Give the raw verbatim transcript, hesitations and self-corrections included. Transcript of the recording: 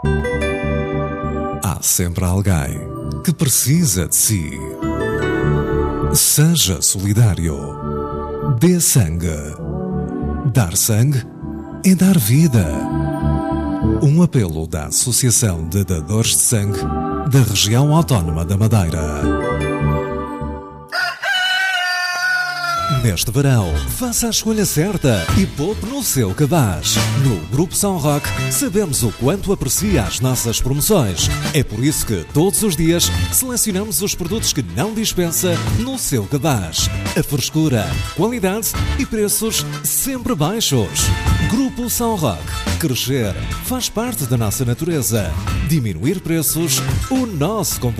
Há sempre alguém que precisa de si. Seja solidário. Dê sangue. Dar sangue é dar vida. Um apelo da Associação de Dadores de Sangue da Região Autónoma da Madeira. Neste verão, faça a escolha certa e poupe no seu cabaz. No Grupo São Roque, sabemos o quanto aprecia as nossas promoções. É por isso que, todos os dias, selecionamos os produtos que não dispensa no seu cabaz. A frescura, qualidade e preços sempre baixos. Grupo São Roque. Crescer faz parte da nossa natureza. Diminuir preços, o nosso comportamento.